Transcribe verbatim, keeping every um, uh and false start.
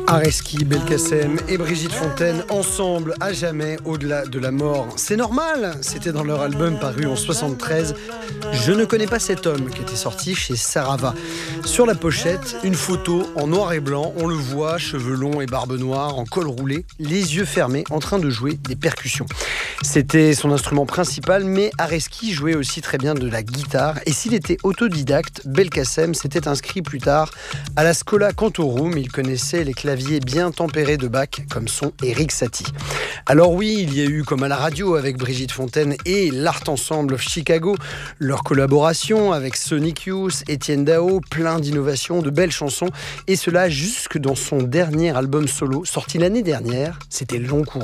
Areski, Belkacem et Brigitte Fontaine, ensemble à jamais au-delà de la mort. C'est normal, c'était dans leur album paru en soixante-treize. Je ne connais pas cet homme, qui était sorti chez Sarava. Sur la pochette, une photo en noir et blanc. On le voit, cheveux longs et barbe noire, en col roulé, les yeux fermés, en train de jouer des percussions. C'était son instrument principal, mais Areski jouait aussi très bien de la guitare. Et s'il était autodidacte, Belkacem s'était inscrit plus tard à la Schola Cantorum. Il connaissait les claviers bien tempérés de Bach, comme son Erik Satie. Alors oui, il y a eu, comme à la radio avec Brigitte Fontaine et l'Art Ensemble of Chicago, leur collaboration avec Sonic Youth, Étienne Dao, plein d'innovations, de belles chansons, et cela jusque dans son dernier album solo, sorti l'année dernière, c'était Long Courant.